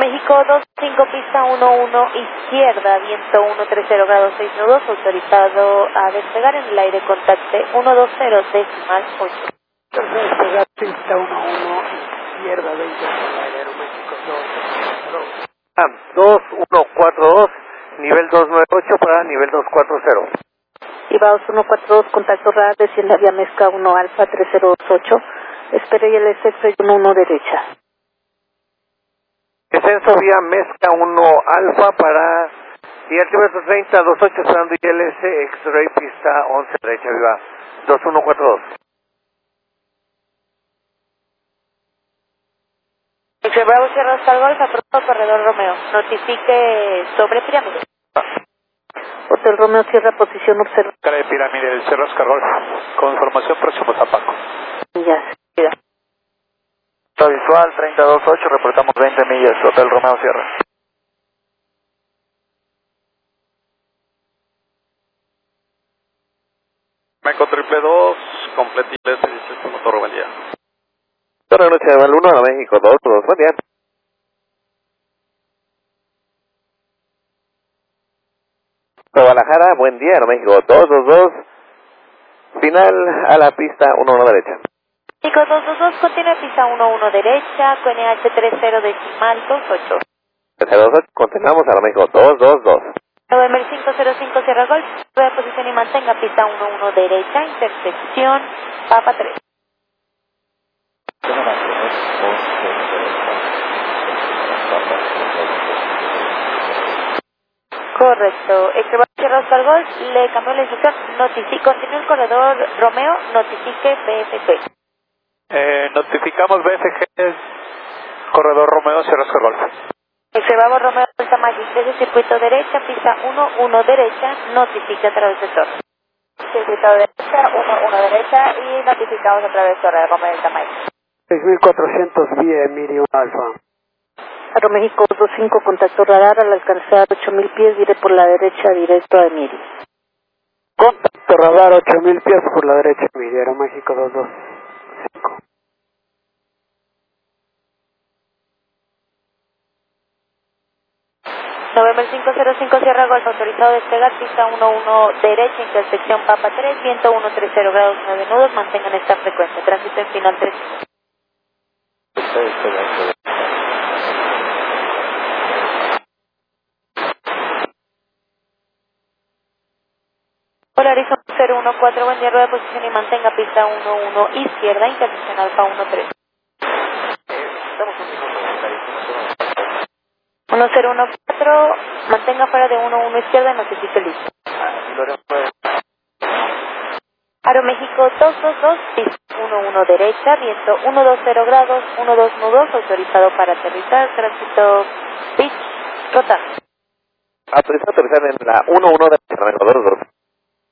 Aeroméxico 25, pista 11 izquierda, viento 130 grados 6 nudos, autorizado a despegar en el aire, contacte 120 decimal 8. Despegar pista 11 izquierda, 20 por el aire, Aeroméxico 2142, nivel 298 para nivel 240. Ibaos 142, contacto radar, desciende a vía mezcla 1 alfa 3028, espere y el excepto 11 derecha. Descenso vía mezcla 1 alfa para y altímetro 30, 28 esperando ILS, X-ray pista 11 derecha, viva 2142. Bravo Sierra Oscar Golf, aprobado corredor Romeo, notifique sobre pirámide. Hotel Romeo Sierra, posición observa. Cara de pirámide del Cerro Oscar Golf, con información próximo a Zapaco. Ya, ya. Visual 3028, reportamos 20 millas, Hotel Romeo Sierra. Meco 222, completo ILS 18 motor valía. Torre noche de 1 a México 22, buen día. Guadalajara, buen día, México 222, final a la pista 11 derecha. México 222, continúa pista 11 derecha, QNH 30 decimal 28. 328, continuamos a la México 222. November 505 Sierra Golf, de posición y mantenga pista 11 derecha, intersección Papa 3. Correcto. Sierra Oscar Golf, le cambió la instrucción, continúa el corredor Romeo, notifique BFG. Notificamos BFG, corredor Romeo, Sierra Oscar Golf. Vamos Romeo Delta Magic, desde circuito derecha, pista 11 derecha, notifique a través de torre. Circuito derecha, 11 derecha y notificamos a través de torre de Romeo Delta Magic. 6400 vía Emilio Alfa. Aeroméxico 25, contacto radar al alcanzar 8000 pies, diré por la derecha directo a Emiri. Contacto radar 8000 pies por la derecha, Emilio, Aeroméxico 225. November 505 Sierra Golf, autorizado a despegar, pista 11 derecha, intersección Papa 3, viento 130 grados 9 nudos, mantengan esta frecuencia, tránsito en final 3. Hola, Horizon 014, buen día, rueda de posición y mantenga pista 11 izquierda, intersección Alfa 13. 1014, mantenga fuera de 11 izquierda y notifique listo. Aeroméxico 222, pista 11 derecha, viento 120 grados, 12 nudos, autorizado para aterrizar, tránsito pitch, rotar. Autorizado a aterrizar en la 11 derecha, 22.